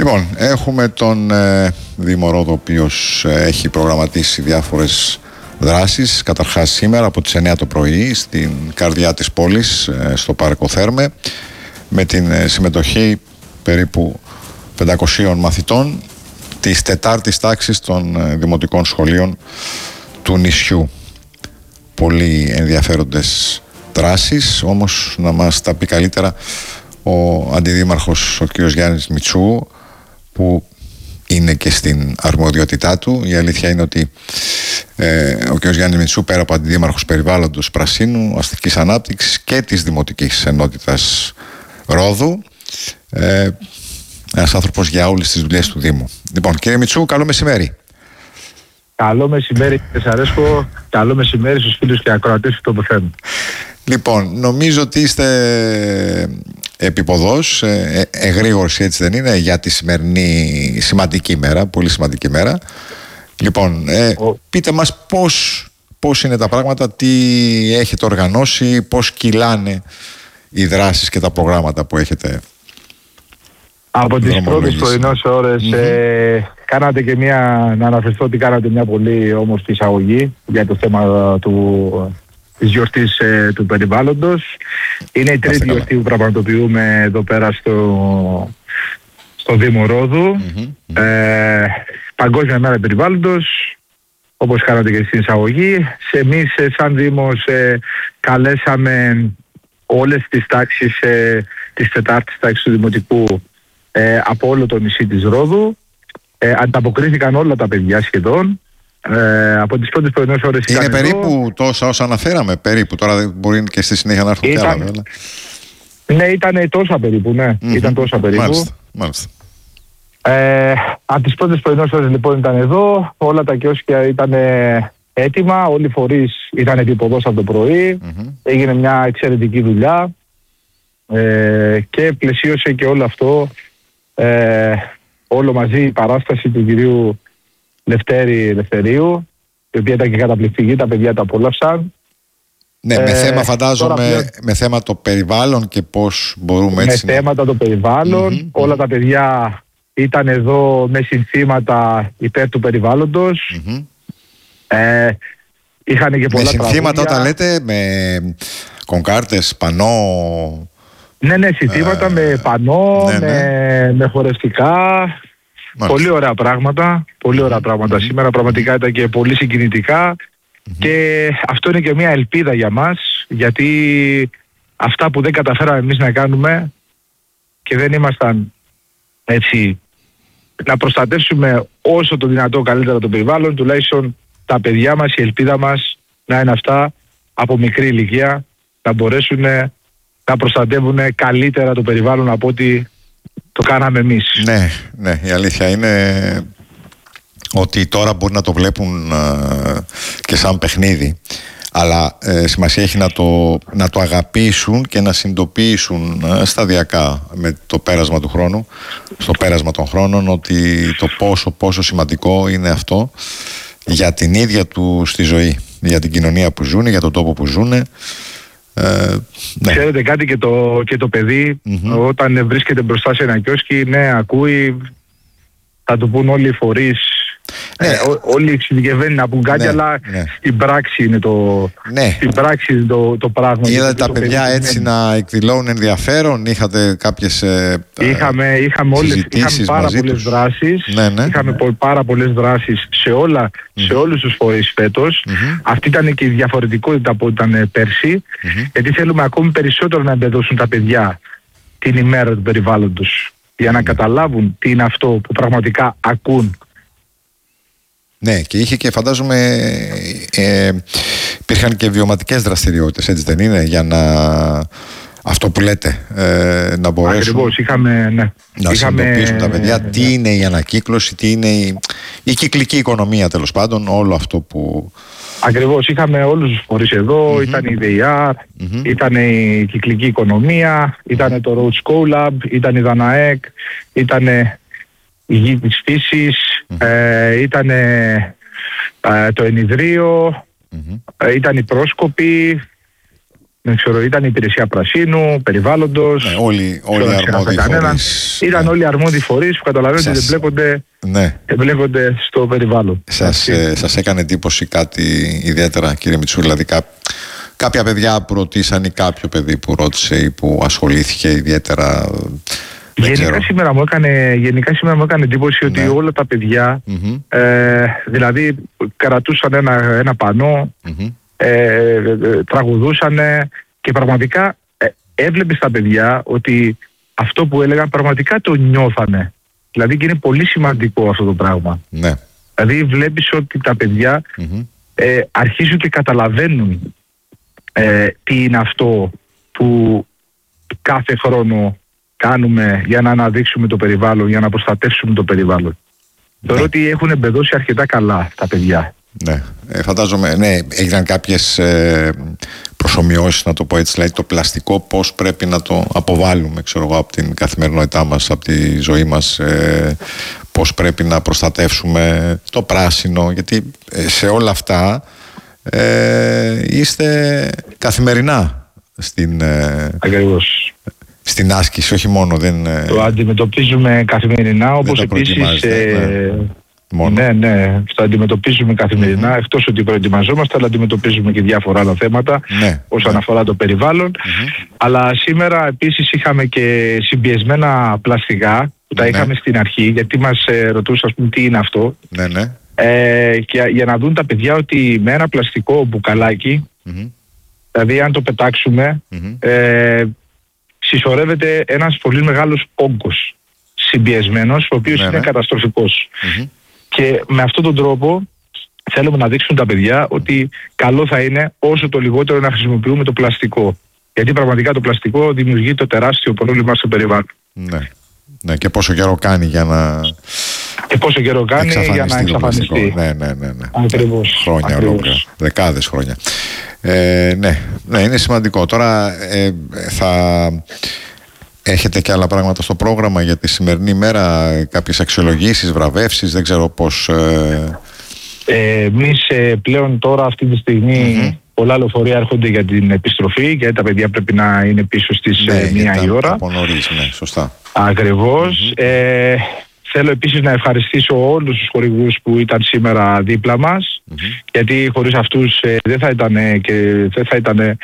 Λοιπόν, έχουμε τον Δήμο Ρόδου, ο οποίος έχει προγραμματίσει διάφορες δράσεις. Καταρχάς σήμερα από τις 9 το πρωί στην καρδιά της πόλης, στο Πάρκο Θέρμε, με την συμμετοχή περίπου 500 μαθητών της 4ης τάξης των δημοτικών σχολείων του νησιού. Πολύ ενδιαφέροντες δράσεις, όμως να μας τα πει καλύτερα ο αντιδήμαρχος, ο κ. Γιάννης Μητσού, που είναι και στην αρμοδιότητά του. Η αλήθεια είναι ότι ο κ. Γιάννης Μητσού, πέρα από αντιδήμαρχος περιβάλλοντος, πρασίνου, αστικής ανάπτυξης και της Δημοτικής Ενότητας Ρόδου, ένας άνθρωπος για όλες τις δουλειές του Δήμου. Λοιπόν, κύριε Μητσού, καλό μεσημέρι. Καλό μεσημέρι, κύριε Σαρέσκο. Καλό μεσημέρι στους φίλους και ακροατές του τοποθέτου. Λοιπόν, νομίζω ότι είστε επίποδος, εγρήγορση, έτσι δεν είναι, για τη σημερινή σημαντική μέρα, πολύ σημαντική μέρα. Λοιπόν, πείτε μας πώς είναι τα πράγματα, τι έχετε οργανώσει, πώς κυλάνε οι δράσεις και τα προγράμματα που έχετε. Από τις πρώτες πρωινές ώρες κάνατε και να αναφερθώ ότι κάνατε μια πολύ όμορφη εισαγωγή για το θέμα της γιορτής του περιβάλλοντος. Είναι η τρίτη γιορτή που πραγματοποιούμε εδώ πέρα στο Δήμο Ρόδου. Παγκόσμια μέρα περιβάλλοντος, όπως κάνατε και στην εισαγωγή. Εμείς σαν Δήμος καλέσαμε όλες τις τάξεις της 4ης τάξης του Δημοτικού από όλο το νησί της Ρόδου. Ανταποκρίθηκαν όλα τα παιδιά σχεδόν. Από τις πρώτες πρωινές ώρες είναι περίπου τόσα όσα αναφέραμε, περίπου. Τώρα μπορεί και στη συνέχεια να έρθουν κι άλλα. Ναι, ήταν τόσα περίπου, ναι. Ήταν τόσα περίπου. Μάλιστα. Από τις πρώτες πρωινές ώρες λοιπόν ήταν εδώ, όλα τα κιόσκια ήταν έτοιμα, όλοι οι φορείς ήταν επίποδος από το πρωί, έγινε μια εξαιρετική δουλειά και πλαισίωσε και όλο αυτό, όλο μαζί η παράσταση του κυρίου Λευτερίου, η οποία ήταν και καταπληκτική, τα παιδιά τα απόλαυσαν. Ναι, με θέμα φαντάζομαι, με θέμα το περιβάλλον και πώς μπορούμε έτσι. Με θέματα το περιβάλλον, όλα τα παιδιά ήταν εδώ με συνθήματα υπέρ του περιβάλλοντος. Είχαν και πολλά με συνθήματα τραγούδια. Όταν λέτε, με κονκάρτες, πανό. Ναι, συνθήματα με πανό, με χορευτικά. Πολύ ωραία πράγματα, σήμερα, πραγματικά ήταν και πολύ συγκινητικά και αυτό είναι και μια ελπίδα για μας, γιατί αυτά που δεν καταφέραμε εμείς να κάνουμε και δεν ήμασταν έτσι να προστατεύσουμε όσο το δυνατό καλύτερα το περιβάλλον, τουλάχιστον τα παιδιά μας, η ελπίδα μας να είναι αυτά από μικρή ηλικία να μπορέσουν να προστατεύουν καλύτερα το περιβάλλον από ό,τι το κάναμε εμείς. Ναι, η αλήθεια είναι ότι τώρα μπορεί να το βλέπουν και σαν παιχνίδι, αλλά σημασία έχει να το αγαπήσουν και να συνειδητοποιήσουν σταδιακά με το πέρασμα του χρόνου, στο πέρασμα των χρόνων, ότι το πόσο σημαντικό είναι αυτό για την ίδια του στη ζωή, για την κοινωνία που ζουν, για τον τόπο που ζουν. Ξέρετε κάτι, και το παιδί όταν βρίσκεται μπροστά σε ένα κιόσκι, ακούει, θα του πούν όλοι οι φορείς, όλοι εξειδικευμένοι να πούν κάτι, αλλά στην πράξη είναι το πράγμα. Είδατε τα παιδιά έτσι να εκδηλώνουν ενδιαφέρον, είχατε κάποιες είχαμε πάρα πολλές δράσεις, είχαμε πάρα πολλές δράσεις σε όλους τους φορείς φέτος. Αυτή ήταν και η διαφορετικότητα που ήταν πέρσι, γιατί θέλουμε ακόμη περισσότερο να εμπεδώσουν τα παιδιά την ημέρα του περιβάλλοντος, για να καταλάβουν τι είναι αυτό που πραγματικά ακούν. Ναι, και είχε και φαντάζομαι υπήρχαν και βιωματικές δραστηριότητες, έτσι δεν είναι, για να αυτό που λέτε, να μπορέσουν. Ακριβώς, να συνειδητοποιήσουν τα παιδιά τι είναι η ανακύκλωση, τι είναι η κυκλική οικονομία, τέλος πάντων, όλο αυτό που... Ακριβώς, είχαμε όλους τους φορείς εδώ, ήταν η ΔΕΙΑΡ, ήταν η κυκλική οικονομία, ήταν το Road School Lab, ήταν η ΔΑΝΑΕΚ, ήταν η Γη της Φύσης, ήταν το Ενιδρίο, ήταν οι πρόσκοποι, ήταν η υπηρεσία πρασίνου, περιβάλλοντος. Ναι, όλοι οι αρμόδιοι φορείς. Ήταν όλοι οι αρμόδιοι φορείς που καταλαβαίνετε ότι εμπλέκονται στο περιβάλλον. Σας έκανε εντύπωση κάτι ιδιαίτερα, κύριε Μητσούλη, δηλαδή κάποια παιδιά που ρωτήσαν ή κάποιο παιδί που ρώτησε ή που ασχολήθηκε ιδιαίτερα? Γενικά σήμερα μου έκανε εντύπωση ότι όλα τα παιδιά δηλαδή κρατούσαν ένα πανό, τραγουδούσαν και πραγματικά έβλεπες τα παιδιά ότι αυτό που έλεγαν πραγματικά το νιώθανε. Δηλαδή και είναι πολύ σημαντικό αυτό το πράγμα. Ναι. Δηλαδή βλέπεις ότι τα παιδιά αρχίζουν και καταλαβαίνουν τι είναι αυτό που κάθε χρόνο κάνουμε για να αναδείξουμε το περιβάλλον, για να προστατεύσουμε το περιβάλλον. Θεωρώ ότι έχουν εμπεδώσει αρκετά καλά τα παιδιά. Ναι, φαντάζομαι, έγιναν κάποιες προσομοιώσεις, να το πω έτσι, δηλαδή το πλαστικό πώς πρέπει να το αποβάλουμε, ξέρω εγώ, από την καθημερινότητά μας, από τη ζωή μας, πώς πρέπει να προστατεύσουμε το πράσινο, γιατί σε όλα αυτά είστε καθημερινά στην άσκηση, όχι μόνο. Το αντιμετωπίζουμε καθημερινά, όπως επίσης... Ναι, το αντιμετωπίζουμε καθημερινά, εκτός ότι προετοιμαζόμαστε, αλλά αντιμετωπίζουμε και διάφορα άλλα θέματα όσον αφορά το περιβάλλον. Αλλά σήμερα επίσης είχαμε και συμπιεσμένα πλαστικά που τα είχαμε στην αρχή, γιατί μας ρωτούσαν, ας πούμε, τι είναι αυτό. Και για να δουν τα παιδιά ότι με ένα πλαστικό μπουκαλάκι, δηλαδή αν το πετάξουμε, συσσωρεύεται ένας πολύ μεγάλος όγκος συμπιεσμένος, ο οποίος είναι καταστροφικός. Και με αυτόν τον τρόπο θέλουμε να δείξουν τα παιδιά ότι καλό θα είναι όσο το λιγότερο να χρησιμοποιούμε το πλαστικό. Γιατί πραγματικά το πλαστικό δημιουργεί το τεράστιο πρόβλημα στο περιβάλλον. Ναι, και πόσο καιρό κάνει για να... εξαφανιστεί. Ναι. Ακριβώς. Χρόνια ολόκληρα. Δεκάδες χρόνια. Ναι, είναι σημαντικό. Τώρα θα... Έχετε και άλλα πράγματα στο πρόγραμμα για τη σημερινή μέρα, κάποιες αξιολογήσεις, βραβεύσεις, δεν ξέρω πώς... Εμείς πλέον τώρα αυτή τη στιγμή πολλά λεωφορεία έρχονται για την επιστροφή, γιατί τα παιδιά πρέπει να είναι πίσω στις 1 η ώρα. Από νωρίς, ναι, σωστά. Ακριβώς. Θέλω επίσης να ευχαριστήσω όλους τους χορηγούς που ήταν σήμερα δίπλα μας, γιατί χωρίς αυτούς δεν θα ήταν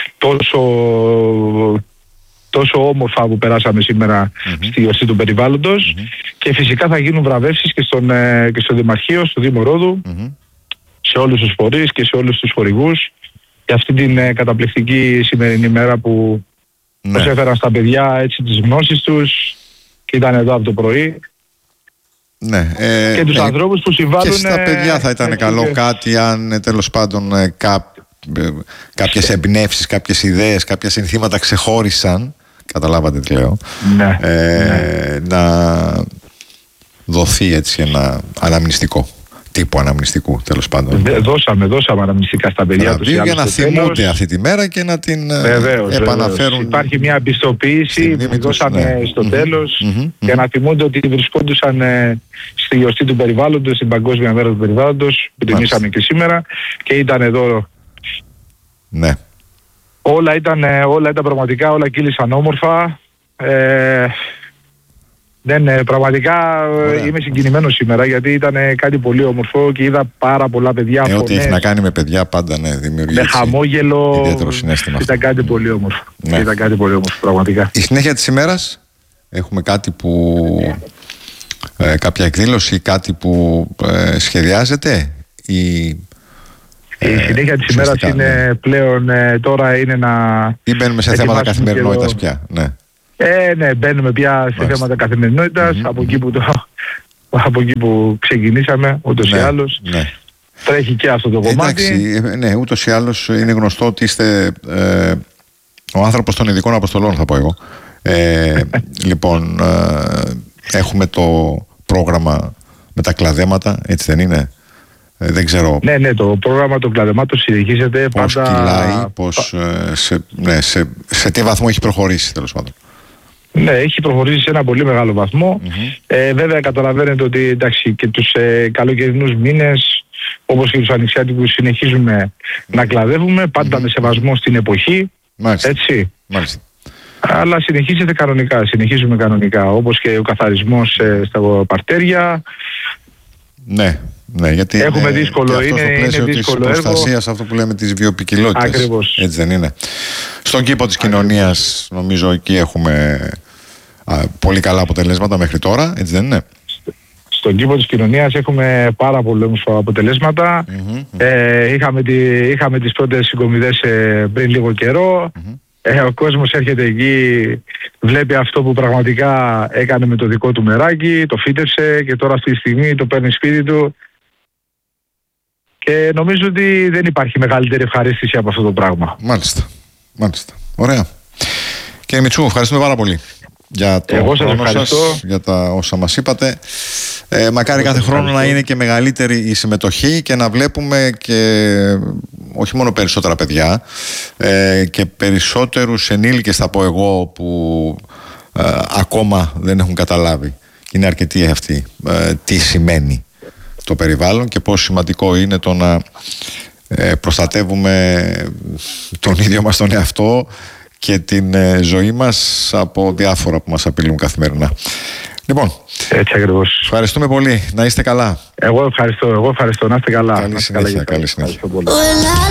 τόσο όμορφα που περάσαμε σήμερα στη γιορτή του περιβάλλοντος. Και φυσικά θα γίνουν βραβεύσεις και στο Δημαρχείο, στο Δήμο Ρόδου, σε όλους τους φορείς και σε όλους τους χορηγούς για αυτή την καταπληκτική σημερινή μέρα που προσέφεραν στα παιδιά έτσι τις γνώσεις τους και ήταν εδώ από το πρωί. Και τους ανθρώπους που συμβάλλουν. Και στα παιδιά θα ήταν καλό κάτι αν τέλος πάντων κάποιες εμπνεύσεις, κάποιες ιδέες, κάποια συνθήματα ξεχώρισαν, καταλάβατε τι λέω, να δοθεί έτσι ένα αναμνηστικό, τύπο αναμνηστικού τέλος πάντων. Δώσαμε αναμνηστικά στα παιδιά τους για να θυμούνται αυτή τη μέρα και να την επαναφέρουν. Υπάρχει μια πιστοποίηση που δώσαμε στο τέλος για να θυμούνται ότι βρισκόντουσαν στη γιορτή του περιβάλλοντος, στην Παγκόσμια Μέρα του Περιβάλλοντος που τιμήσαμε και σήμερα, και ήταν εδώ. Ναι. Όλα ήταν πραγματικά, όλα κύλησαν όμορφα. Πραγματικά είμαι συγκινημένος σήμερα, γιατί ήταν κάτι πολύ όμορφο και είδα πάρα πολλά παιδιά. Ό,τι έχει να κάνει με παιδιά πάντα δημιουργεί με χαμόγελο. Ιδιαίτερο συναίσθημα. Ήταν κάτι πολύ όμορφο. Ήταν κάτι πολύ όμορφο, πραγματικά. Η συνέχεια της ημέρας έχουμε κάτι που κάποια εκδήλωση, κάτι που σχεδιάζεται η συνέχεια της ημέρας είναι πλέον τώρα είναι να... Ή μπαίνουμε σε θέματα καθημερινότητας πια, ναι, μπαίνουμε πια σε θέματα καθημερινότητας, από εκεί που ξεκινήσαμε ούτως ή άλλως. Τρέχει και αυτό το κομμάτι. Εντάξει, ούτως ή άλλως είναι γνωστό ότι είστε ο άνθρωπος των ειδικών αποστολών, θα πω εγώ. Λοιπόν, έχουμε το πρόγραμμα με τα κλαδέματα, έτσι δεν είναι? Δεν ξέρω. Ναι, το πρόγραμμα των κλαδεμάτων συνεχίζεται πώς πάντα. Κυλάει, σε τι βαθμό έχει προχωρήσει, τέλος πάντων? Ναι, έχει προχωρήσει σε ένα πολύ μεγάλο βαθμό. Βέβαια καταλαβαίνετε ότι εντάξει, και τους καλοκαιρινούς μήνες, όπως και τους ανοιξιάτικους, συνεχίζουμε να κλαδεύουμε, πάντα με σεβασμό στην εποχή. Μάλιστα. Έτσι. Μάλιστα. Αλλά συνεχίζουμε κανονικά, όπως και ο καθαρισμός στα παρτέρια. Ναι, γιατί έχουμε δύσκολο, είναι στο πλαίσιο της προστασίας, αυτό που λέμε της βιοποικιλότητας. Ακριβώς. Έτσι δεν είναι? Στον κήπο της κοινωνίας, νομίζω εκεί έχουμε πολύ καλά αποτελέσματα μέχρι τώρα, έτσι δεν είναι? Στον κήπο της κοινωνίας έχουμε πάρα πολλά αποτελέσματα. Είχαμε τις πρώτες συγκομιδές πριν λίγο καιρό. Ο κόσμος έρχεται εκεί, βλέπει αυτό που πραγματικά έκανε με το δικό του μεράκι, το φύτευσε και τώρα αυτή τη στιγμή το παίρνει σπίτι του. Και νομίζω ότι δεν υπάρχει μεγαλύτερη ευχαρίστηση από αυτό το πράγμα. Μάλιστα. Ωραία. Κύριε Μητσού, ευχαριστούμε πάρα πολύ για το χρόνο σας, για τα όσα μας είπατε. Μακάρι κάθε χρόνο να είναι και μεγαλύτερη η συμμετοχή και να βλέπουμε και όχι μόνο περισσότερα παιδιά και περισσότερους ενήλικες, θα πω εγώ, που ακόμα δεν έχουν καταλάβει. Είναι αρκετοί αυτοί τι σημαίνει το περιβάλλον και πόσο σημαντικό είναι το να προστατεύουμε τον ίδιο μας τον εαυτό και την ζωή μας από διάφορα που μας απειλούν καθημερινά. Λοιπόν, έτσι ακριβώς. Ευχαριστούμε πολύ. Να είστε καλά. Εγώ ευχαριστώ. Να είστε καλά. Καλή συνέχεια.